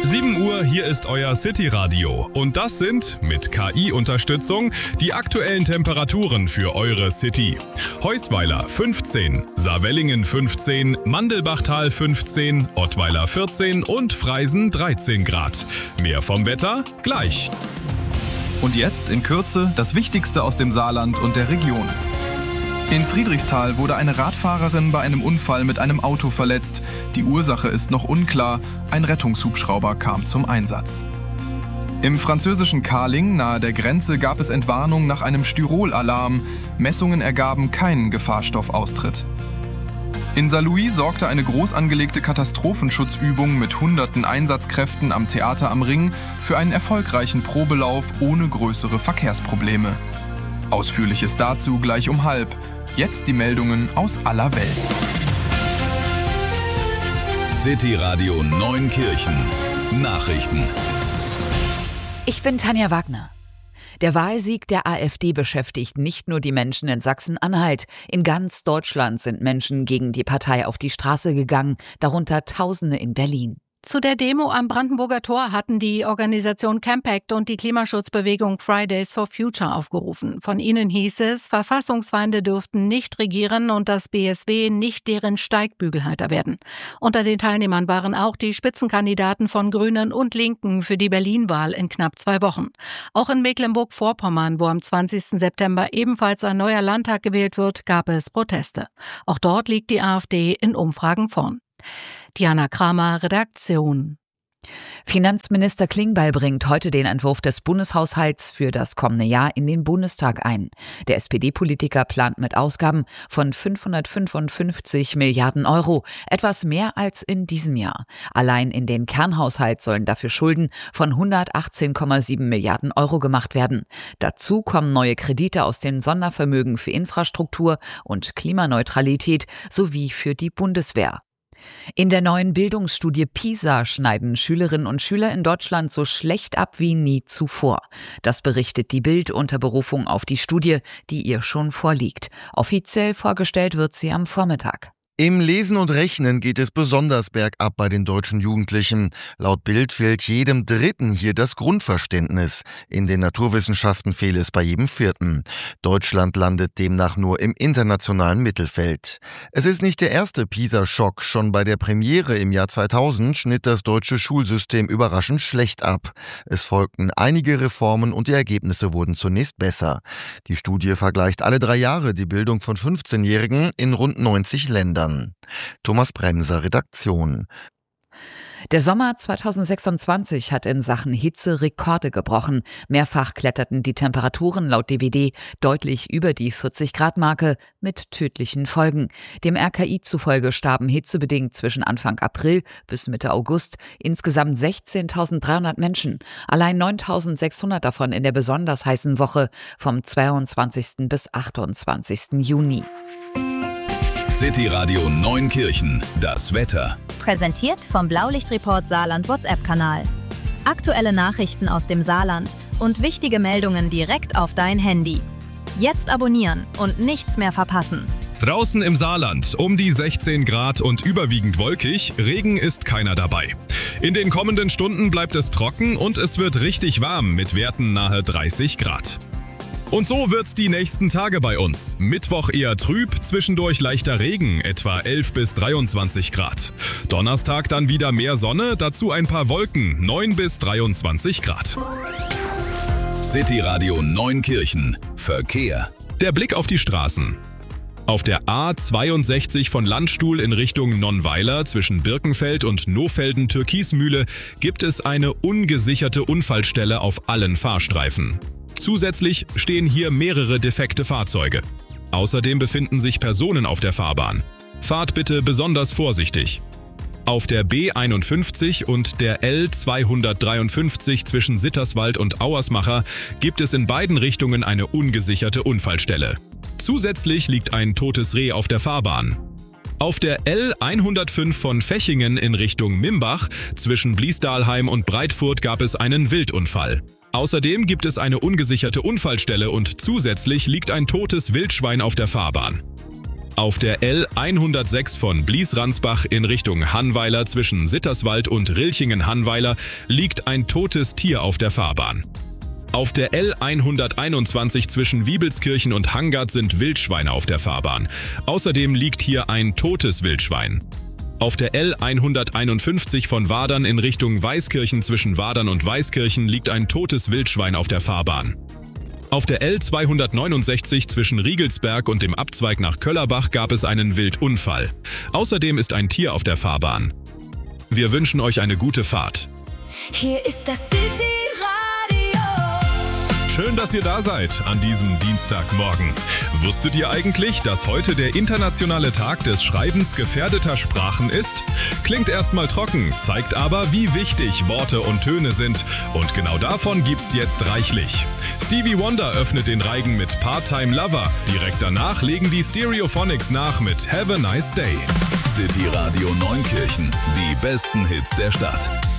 7 Uhr, hier ist euer City-Radio. Und das sind, mit KI-Unterstützung, die aktuellen Temperaturen für eure City. Heusweiler 15, Saarwellingen 15, Mandelbachtal 15, Ottweiler 14 und Freisen 13 Grad. Mehr vom Wetter gleich. Und jetzt in Kürze das Wichtigste aus dem Saarland und der Region. In Friedrichsthal wurde eine Radfahrerin bei einem Unfall mit einem Auto verletzt. Die Ursache ist noch unklar. Ein Rettungshubschrauber kam zum Einsatz. Im französischen Carling nahe der Grenze gab es Entwarnung nach einem Styrol-Alarm. Messungen ergaben keinen Gefahrstoffaustritt. In Saarlouis sorgte eine groß angelegte Katastrophenschutzübung mit hunderten Einsatzkräften am Theater am Ring für einen erfolgreichen Probelauf ohne größere Verkehrsprobleme. Ausführliches dazu gleich um 12:30. Jetzt die Meldungen aus aller Welt. City Radio Neunkirchen. Nachrichten. Ich bin Tanja Wagner. Der Wahlsieg der AfD beschäftigt nicht nur die Menschen in Sachsen-Anhalt. In ganz Deutschland sind Menschen gegen die Partei auf die Straße gegangen, darunter Tausende in Berlin. Zu der Demo am Brandenburger Tor hatten die Organisation Campact und die Klimaschutzbewegung Fridays for Future aufgerufen. Von ihnen hieß es, Verfassungsfeinde dürften nicht regieren und das BSW nicht deren Steigbügelhalter werden. Unter den Teilnehmern waren auch die Spitzenkandidaten von Grünen und Linken für die Berlin-Wahl in knapp 2 Wochen. Auch in Mecklenburg-Vorpommern, wo am 20. September ebenfalls ein neuer Landtag gewählt wird, gab es Proteste. Auch dort liegt die AfD in Umfragen vorn. Diana Kramer, Redaktion. Finanzminister Klingbeil bringt heute den Entwurf des Bundeshaushalts für das kommende Jahr in den Bundestag ein. Der SPD-Politiker plant mit Ausgaben von 555 Milliarden Euro, etwas mehr als in diesem Jahr. Allein in den Kernhaushalt sollen dafür Schulden von 118,7 Milliarden Euro gemacht werden. Dazu kommen neue Kredite aus den Sondervermögen für Infrastruktur und Klimaneutralität sowie für die Bundeswehr. In der neuen Bildungsstudie PISA schneiden Schülerinnen und Schüler in Deutschland so schlecht ab wie nie zuvor. Das berichtet die Bild unter Berufung auf die Studie, die ihr schon vorliegt. Offiziell vorgestellt wird sie am Vormittag. Im Lesen und Rechnen geht es besonders bergab bei den deutschen Jugendlichen. Laut Bild fehlt jedem Dritten hier das Grundverständnis. In den Naturwissenschaften fehle es bei jedem Vierten. Deutschland landet demnach nur im internationalen Mittelfeld. Es ist nicht der erste PISA-Schock. Schon bei der Premiere im Jahr 2000 schnitt das deutsche Schulsystem überraschend schlecht ab. Es folgten einige Reformen und die Ergebnisse wurden zunächst besser. Die Studie vergleicht alle 3 Jahre die Bildung von 15-Jährigen in rund 90 Ländern. Thomas Bremser, Redaktion. Der Sommer 2026 hat in Sachen Hitze Rekorde gebrochen. Mehrfach kletterten die Temperaturen laut DWD deutlich über die 40-Grad-Marke mit tödlichen Folgen. Dem RKI zufolge starben hitzebedingt zwischen Anfang April bis Mitte August insgesamt 16.300 Menschen. Allein 9.600 davon in der besonders heißen Woche vom 22. bis 28. Juni. City Radio Neunkirchen. Das Wetter. Präsentiert vom Blaulichtreport Saarland WhatsApp-Kanal. Aktuelle Nachrichten aus dem Saarland und wichtige Meldungen direkt auf dein Handy. Jetzt abonnieren und nichts mehr verpassen. Draußen im Saarland um die 16 Grad und überwiegend wolkig, Regen ist keiner dabei. In den kommenden Stunden bleibt es trocken und es wird richtig warm mit Werten nahe 30 Grad. Und so wird's die nächsten Tage bei uns. Mittwoch eher trüb, zwischendurch leichter Regen, etwa 11 bis 23 Grad. Donnerstag dann wieder mehr Sonne, dazu ein paar Wolken, 9 bis 23 Grad. City Radio Neunkirchen. Verkehr. Der Blick auf die Straßen. Auf der A62 von Landstuhl in Richtung Nonnweiler zwischen Birkenfeld und Nohfelden-Türkismühle gibt es eine ungesicherte Unfallstelle auf allen Fahrstreifen. Zusätzlich stehen hier mehrere defekte Fahrzeuge. Außerdem befinden sich Personen auf der Fahrbahn. Fahrt bitte besonders vorsichtig. Auf der B51 und der L253 zwischen Sitterswald und Auersmacher gibt es in beiden Richtungen eine ungesicherte Unfallstelle. Zusätzlich liegt ein totes Reh auf der Fahrbahn. Auf der L105 von Fechingen in Richtung Mimbach zwischen Bliesdahlheim und Breitfurt gab es einen Wildunfall. Außerdem gibt es eine ungesicherte Unfallstelle und zusätzlich liegt ein totes Wildschwein auf der Fahrbahn. Auf der L106 von Blies-Ransbach in Richtung Hannweiler zwischen Sitterswald und Rilchingen-Hannweiler liegt ein totes Tier auf der Fahrbahn. Auf der L121 zwischen Wiebelskirchen und Hangard sind Wildschweine auf der Fahrbahn. Außerdem liegt hier ein totes Wildschwein. Auf der L151 von Wadern in Richtung Weißkirchen zwischen Wadern und Weißkirchen liegt ein totes Wildschwein auf der Fahrbahn. Auf der L269 zwischen Riegelsberg und dem Abzweig nach Köllerbach gab es einen Wildunfall. Außerdem ist ein Tier auf der Fahrbahn. Wir wünschen euch eine gute Fahrt. Hier ist das City Radio. Schön, dass ihr da seid an diesem Dienstagmorgen. Wusstet ihr eigentlich, dass heute der internationale Tag des Schreibens gefährdeter Sprachen ist? Klingt erstmal trocken, zeigt aber, wie wichtig Worte und Töne sind. Und genau davon gibt's jetzt reichlich. Stevie Wonder öffnet den Reigen mit Part-Time Lover. Direkt danach legen die Stereophonics nach mit Have a Nice Day. City Radio Neunkirchen, die besten Hits der Stadt.